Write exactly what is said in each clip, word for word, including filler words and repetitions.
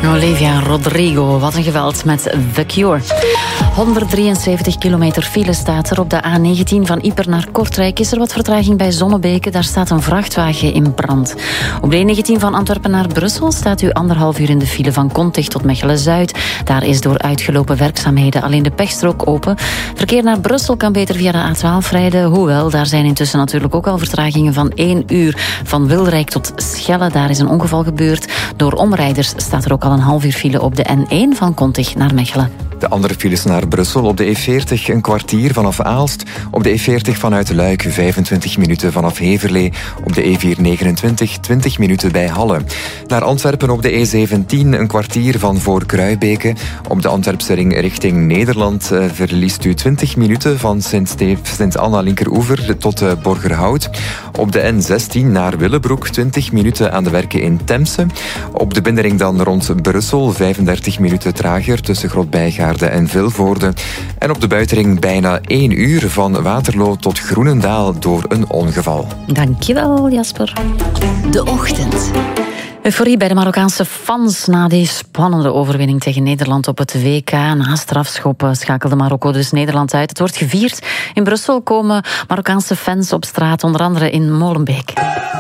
Olivia Rodrigo, wat een geweld met The Cure. honderddrieënzeventig kilometer file staat er op de A negentien van Ieper naar Kortrijk. Is er wat vertraging bij Zonnebeke, daar staat een vrachtwagen in brand. Op de E negentien van Antwerpen naar Brussel staat u anderhalf uur in de file van Kontig tot Mechelen-Zuid. Daar is door uitgelopen werkzaamheden alleen de pechstrook open. Verkeer naar Brussel kan beter via de A twaalf rijden, hoewel daar zijn intussen natuurlijk ook al vertragingen van één uur. Van Wilrijk tot Schelle, daar is een ongeval gebeurd. Door omrijders staat er ook al een half uur file op de N één van Kontig naar Mechelen. De andere files naar Brussel op de E veertig een kwartier vanaf Aalst. Op de E veertig vanuit Luik vijfentwintig minuten vanaf Heverlee. Op de E vierhonderdnegenentwintig twintig minuten bij Halle. Naar Antwerpen op de E zeventien een kwartier van voor Kruibeke. Op de Antwerpse ring richting Nederland uh, verliest u twintig minuten van Sint-Anna Linkeroever tot uh, Borgerhout. Op de N zestien naar Willebroek twintig minuten aan de werken in Temse. Op de binnenring dan rond Brussel vijfendertig minuten trager tussen Grootbijgaarden en Vilvoorde. En op de buitenring bijna één uur van Waterloo tot Groenendaal door een ongeval. Dankjewel, Jasper. De ochtend. Euforie bij de Marokkaanse fans na die spannende overwinning tegen Nederland op het W K. Na strafschoppen schakelde Marokko dus Nederland uit. Het wordt gevierd. In Brussel komen Marokkaanse fans op straat, onder andere in Molenbeek.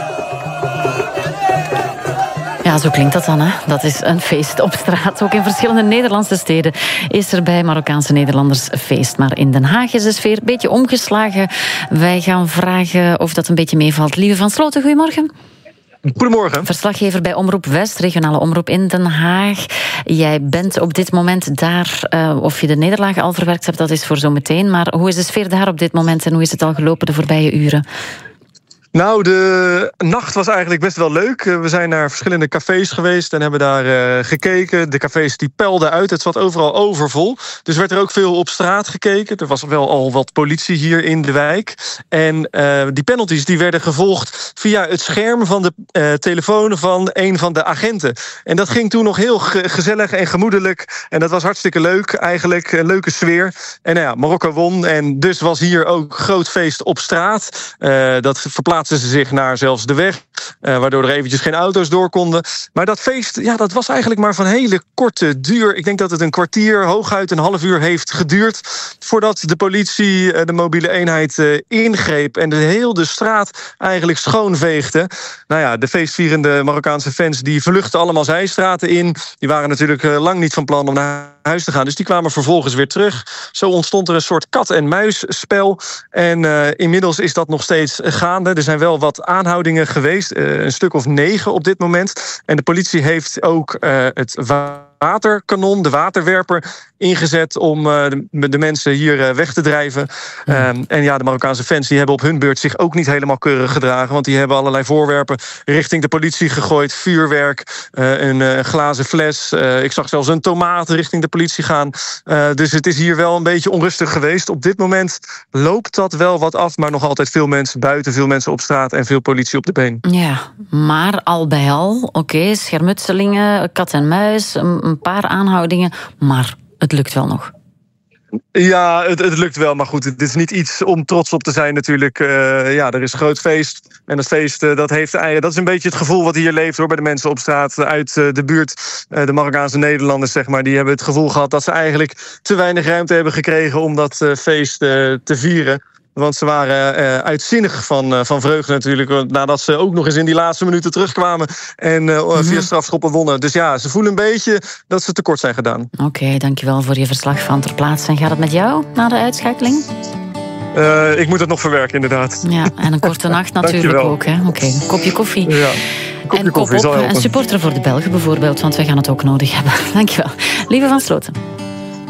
Ja, zo klinkt dat dan, hè. Dat is een feest op straat. Ook in verschillende Nederlandse steden is er bij Marokkaanse Nederlanders feest. Maar in Den Haag is de sfeer een beetje omgeslagen. Wij gaan vragen of dat een beetje meevalt. Lieve van Sloten, goedemorgen. Goedemorgen. Verslaggever bij Omroep West, regionale omroep in Den Haag. Jij bent op dit moment daar. Uh, of je de nederlaag al verwerkt hebt, dat is voor zo meteen. Maar hoe is de sfeer daar op dit moment en hoe is het al gelopen de voorbije uren? Nou, de nacht was eigenlijk best wel leuk. We zijn naar verschillende cafés geweest en hebben daar uh, gekeken. De cafés die pelden uit, het zat overal overvol. Dus werd er ook veel op straat gekeken. Er was wel al wat politie hier in de wijk. En uh, die penalties die werden gevolgd via het scherm van de uh, telefoon van een van de agenten. En dat ging toen nog heel ge- gezellig en gemoedelijk. En dat was hartstikke leuk, eigenlijk. Een leuke sfeer. En nou ja, Marokko won. En dus was hier ook groot feest op straat. Uh, dat verplaatste ze zich naar zelfs de weg, uh, waardoor er eventjes geen auto's door konden. Maar dat feest, ja, dat was eigenlijk maar van hele korte duur. Ik denk dat het een kwartier, hooguit een half uur heeft geduurd voordat de politie, uh, de mobiele eenheid, uh, ingreep en de heel de straat eigenlijk schoonveegde. Nou ja, de feestvierende Marokkaanse fans die vluchtten allemaal zijstraten in. Die waren natuurlijk uh, lang niet van plan om naar huis te gaan, dus die kwamen vervolgens weer terug. Zo ontstond er een soort kat-en-muisspel. En uh, inmiddels is dat nog steeds gaande. Er zijn wel wat aanhoudingen geweest, uh, een stuk of negen op dit moment. En de politie heeft ook uh, het waterkanon, de waterwerper, ingezet om uh, de, de mensen hier uh, weg te drijven. Ja. Um, en ja, de Marokkaanse fans die hebben op hun beurt zich ook niet helemaal keurig gedragen, want die hebben allerlei voorwerpen richting de politie gegooid. Vuurwerk, uh, een uh, glazen fles. Uh, ik zag zelfs een tomaat richting de politie gaan. Uh, dus het is hier wel een beetje onrustig geweest. Op dit moment loopt dat wel wat af, maar nog altijd veel mensen buiten, veel mensen op straat en veel politie op de been. Ja, maar al bij al, oké, okay, schermutselingen, kat en muis, een, een paar aanhoudingen, maar het lukt wel nog. Ja, het, het lukt wel, maar goed, het is niet iets om trots op te zijn natuurlijk. Uh, ja, er is een groot feest en dat feest uh, dat heeft dat is een beetje het gevoel wat hier leeft hoor bij de mensen op straat uit uh, de buurt. Uh, de Marokkaanse Nederlanders, zeg maar, die hebben het gevoel gehad dat ze eigenlijk te weinig ruimte hebben gekregen om dat uh, feest uh, te vieren. Want ze waren uh, uitzinnig van, uh, van vreugde natuurlijk, nadat ze ook nog eens in die laatste minuten terugkwamen en uh, mm-hmm. via strafschoppen wonnen. Dus ja, ze voelen een beetje dat ze tekort zijn gedaan. Oké, okay, dankjewel voor je verslag van ter plaatse. En gaat het met jou na de uitschakeling? Uh, ik moet het nog verwerken, inderdaad. Ja, en een korte nacht natuurlijk ook. Oké, okay, een kopje koffie. Ja. Kopje en kop koffie, op, een supporter voor de Belgen bijvoorbeeld, want wij gaan het ook nodig hebben. Dankjewel. Lieve van Sloten.